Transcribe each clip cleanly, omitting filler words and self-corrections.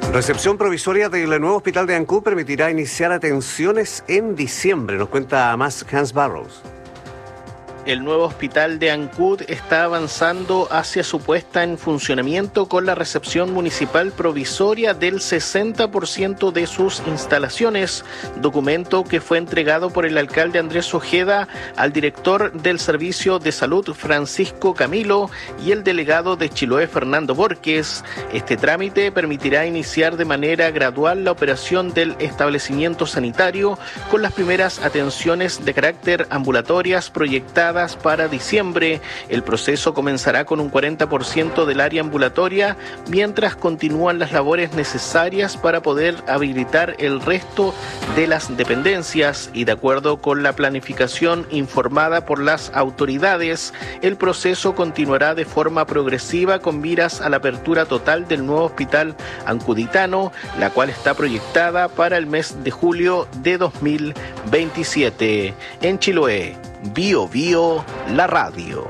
Recepción provisoria del nuevo hospital de Ancud permitirá iniciar atenciones en diciembre. Nos cuenta más Hans Barrows. El nuevo hospital de Ancud está avanzando hacia su puesta en funcionamiento con la recepción municipal provisoria del 60% de sus instalaciones, documento que fue entregado por el alcalde Andrés Ojeda al director del Servicio de Salud Francisco Camilo y el delegado de Chiloé Fernando Borges. Este trámite permitirá iniciar de manera gradual la operación del establecimiento sanitario con las primeras atenciones de carácter ambulatorias proyectadas para diciembre. El proceso comenzará con un 40% del área ambulatoria, mientras continúan las labores necesarias para poder habilitar el resto de las dependencias y de acuerdo con la planificación informada por las autoridades, el proceso continuará de forma progresiva con miras a la apertura total del nuevo hospital ancuditano, la cual está proyectada para el mes de julio de 2027. En Chiloé, Bio Bio, la radio.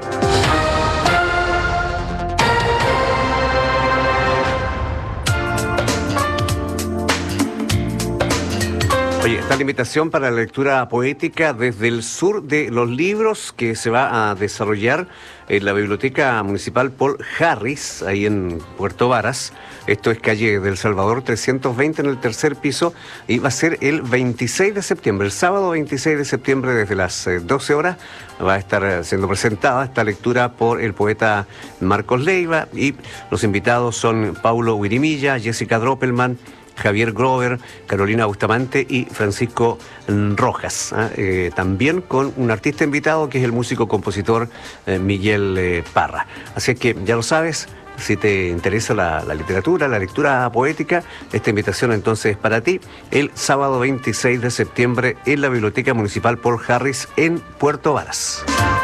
Oye, está la invitación para la lectura poética desde el sur de los libros que se va a desarrollar en la Biblioteca Municipal Paul Harris, ahí en Puerto Varas. Esto es calle del Salvador 320 en el tercer piso y va a ser el 26 de septiembre, el sábado 26 de septiembre desde las 12 horas. Va a estar siendo presentada esta lectura por el poeta Marcos Leiva y los invitados son Paulo Huirimilla, Jessica Droppelman, Javier Grover, Carolina Bustamante y Francisco Rojas. También con un artista invitado que es el músico-compositor Miguel Parra. Así es que ya lo sabes, si te interesa la literatura, la lectura poética, esta invitación entonces es para ti el sábado 26 de septiembre en la Biblioteca Municipal Paul Harris en Puerto Varas.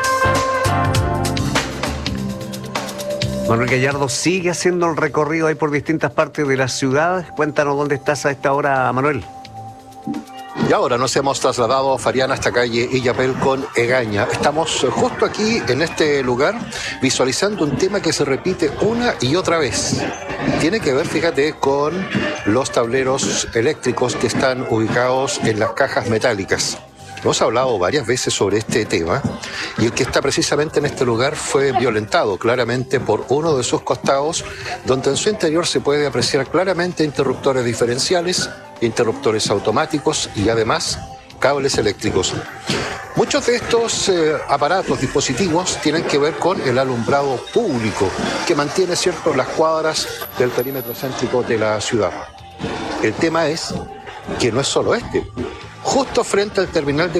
Manuel Gallardo sigue haciendo el recorrido ahí por distintas partes de la ciudad. Cuéntanos dónde estás a esta hora, Manuel. Y ahora nos hemos trasladado a Fariana hasta calle Illapel con Egaña. Estamos justo aquí en este lugar visualizando un tema que se repite una y otra vez. Tiene que ver, fíjate, con los tableros eléctricos que están ubicados en las cajas metálicas. Hemos hablado varias veces sobre este tema y el que está precisamente en este lugar fue violentado claramente por uno de sus costados, donde en su interior se puede apreciar claramente interruptores diferenciales, interruptores automáticos y además cables eléctricos. Muchos de estos aparatos, dispositivos, tienen que ver con el alumbrado público que mantiene, cierto, las cuadras del perímetro céntrico de la ciudad. El tema es que no es solo este. Justo frente al terminal de